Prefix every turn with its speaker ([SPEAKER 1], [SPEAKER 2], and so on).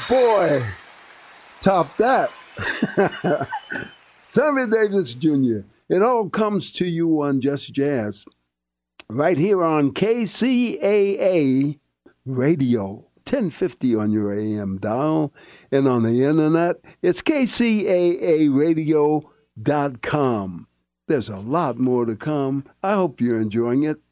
[SPEAKER 1] Boy, top that. Sammy Davis Jr. It all comes to you on Just Jazz, right here on KCAA Radio, 1050 on your AM dial, and on the internet, it's kcaaradio.com. There's a lot more to come. I hope you're enjoying it.